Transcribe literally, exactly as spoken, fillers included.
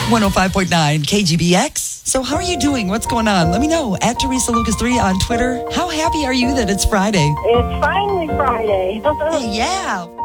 one oh five point nine K G B X. So how are you doing? What's going on? Let me know. At Teresa Lucas three on Twitter. How happy are you that it's Friday? It's finally Friday. Yeah.